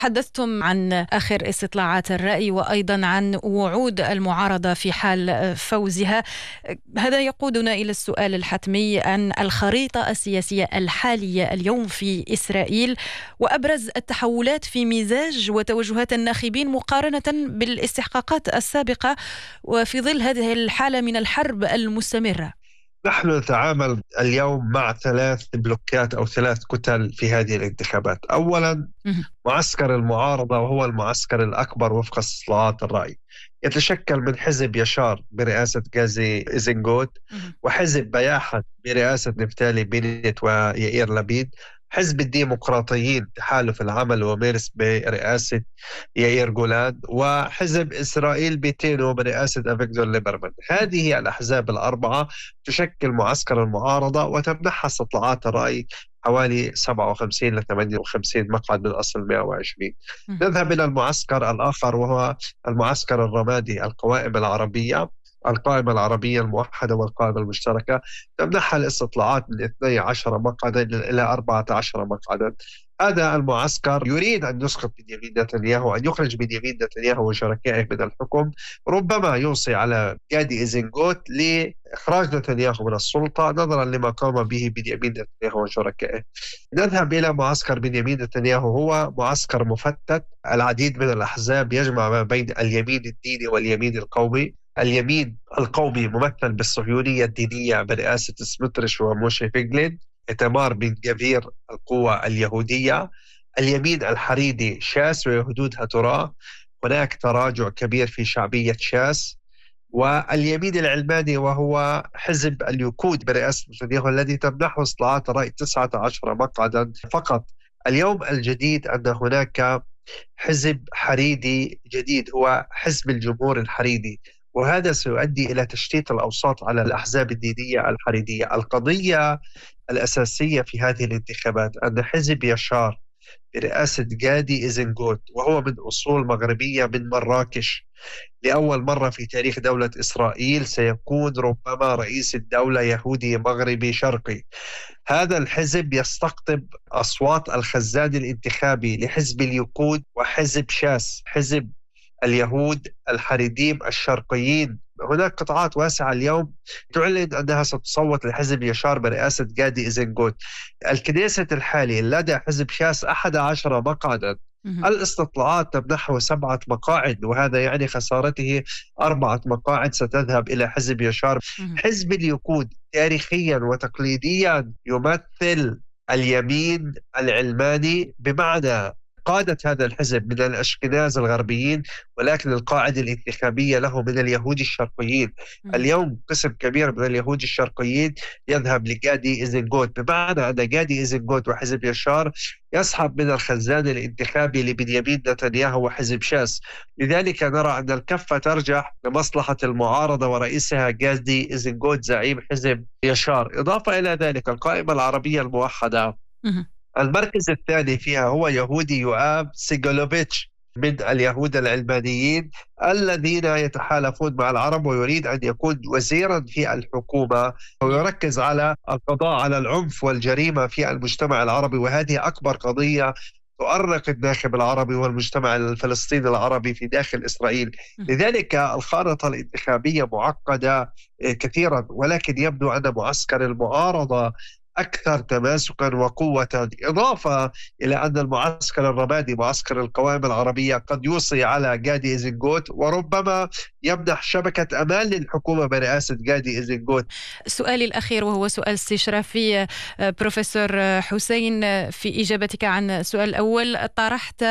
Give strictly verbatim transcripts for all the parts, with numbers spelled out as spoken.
تحدثتم عن آخر استطلاعات الرأي وأيضا عن وعود المعارضة في حال فوزها. هذا يقودنا إلى السؤال الحتمي عن الخريطة السياسية الحالية اليوم في إسرائيل وأبرز التحولات في مزاج وتوجهات الناخبين مقارنة بالاستحقاقات السابقة وفي ظل هذه الحالة من الحرب المستمرة. نحن نتعامل اليوم مع ثلاث بلوكات أو ثلاث كتل في هذه الانتخابات. أولا معسكر المعارضة، وهو المعسكر الأكبر وفق استطلاعات الرأي، يتشكل من حزب يشار برئاسة غازي إيزنغوت، وحزب بياحة برئاسة نفتالي بينيت ويائير لبيد، حزب الديمقراطيين تحالف العمل وميرس برئاسة يائير جولان، وحزب إسرائيل بيتينو برئاسة أفيغدور ليبرمان. هذه الأحزاب الأربعة تشكل معسكر المعارضة، وتمنحها استطلاعات الرأي حوالي سبعة وخمسين إلى ثمانية وخمسين مقعد من أصل مئة وعشرين. نذهب إلى المعسكر الآخر، وهو المعسكر الرمادي، القوائم العربية القائمة العربية الموحدة والقائمة المشتركة، تمنحها الاستطلاعات من اثني عشر مقعدا إلى أربعة عشر مقعدا. هذا المعسكر يريد أن يسقط بنيامين نتنياهو، أن يخرج بنيامين نتنياهو وشركائه من الحكم، ربما يوصي على غادي إيزنغوت لإخراج نتنياهو من السلطة نظرا لما قام به بنيامين نتنياهو وشركائه. نذهب إلى معسكر بنيامين نتنياهو، هو معسكر مفتت، العديد من الأحزاب يجمع ما بين اليمين الديني واليمين القومي. اليمين القومي ممثل بالصهيونية الدينية برئاسة سموتريش وموشي فيغلين، إتمار بن جفير القوة اليهودية. اليمين الحريدي شاس ويهودود هتراء، هناك تراجع كبير في شعبية شاس. واليمين العلماني، وهو حزب اليكود برئاسة نتنياهو الذي تمنحه استطلاعات الرأي تسعة عشر مقعدا فقط. اليوم الجديد أن هناك حزب حريدي جديد، هو حزب الجمهور الحريدي، وهذا سيؤدي إلى تشتيت الأوساط على الأحزاب الدينية الحريدية. القضية الأساسية في هذه الانتخابات أن حزب يشار برئاسة غادي إيزنغوت، وهو من أصول مغربية من مراكش، لأول مرة في تاريخ دولة إسرائيل سيكون ربما رئيس الدولة يهودي مغربي شرقي. هذا الحزب يستقطب أصوات الخزان الانتخابي لحزب اليكود وحزب شاس، حزب اليهود الحريديم الشرقيين. هناك قطاعات واسعة اليوم تعلن أنها ستصوت لحزب يشار برئاسة غادي إيزنغوت. الكنيسة الحالي لدى حزب شاس أحد عشر مقعدا، الاستطلاعات تمنحه سبعة مقاعد، وهذا يعني خسارته أربعة مقاعد ستذهب إلى حزب يشار. حزب اليكود تاريخيا وتقليديا يمثل اليمين العلماني، بمعنى قادة هذا الحزب من الأشكناز الغربيين، ولكن القاعدة الانتخابية له من اليهود الشرقيين. اليوم قسم كبير من اليهود الشرقيين يذهب لغادي إيزنغوت، بمعنى أن غادي إيزنغوت وحزب يشار يسحب من الخزان الانتخابي لبنيامين نتنياهو وحزب شاس. لذلك نرى أن الكفة ترجح لمصلحة المعارضة ورئيسها غادي إيزنغوت زعيم حزب يشار. إضافة إلى ذلك القائمة العربية الموحدة، المركز الثاني فيها هو يهودي يؤاب سيغولوفيتش من اليهود العلمانيين الذين يتحالفون مع العرب، ويريد أن يكون وزيرا في الحكومة ويركز على القضاء على العنف والجريمة في المجتمع العربي، وهذه أكبر قضية تؤرق الناخب العربي والمجتمع الفلسطيني العربي في داخل إسرائيل. لذلك الخارطة الانتخابية معقدة كثيرا، ولكن يبدو أن معسكر المعارضة أكثر تماسكا وقوة، إضافة إلى أن المعسكر الرمادي معسكر القوائم العربية قد يوصي على غادي إيزنغوت، وربما يمنح شبكة أمان للحكومة برئاسة غادي إيزنغوت. سؤالي الأخير وهو سؤال استشرافي بروفيسور حسين، في إجابتك عن السؤال الأول طرحت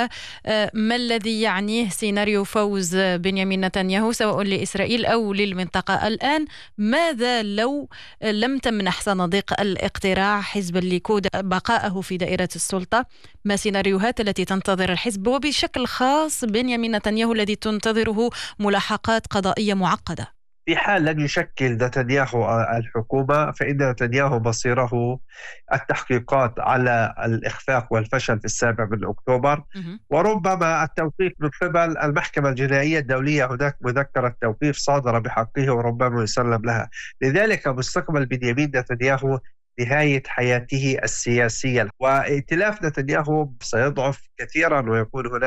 ما الذي يعنيه سيناريو فوز بنيامين نتنياهو سواء لإسرائيل أو للمنطقة. الآن ماذا لو لم تمنح صناديق الاقتراع حزب الليكود بقاءه في دائرة السلطة؟ ما سيناريوهات التي تنتظر الحزب وبشكل خاص بنيامين نتنياهو الذي تنتظره ملاحقات قضائية معقدة؟ في حال لن يشكل نتنياهو الحكومة، فإن نتنياهو مصيره التحقيقات على الإخفاق والفشل في السابع من أكتوبر، وربما التوقيف من قبل المحكمة الجنائية الدولية. هناك مذكرة توقيف صادرة بحقه وربما يسلم لها. لذلك مستقبل بنيامين نتنياهو نهاية حياته السياسية، وائتلاف نتنياهو سيضعف كثيرا ويكون هناك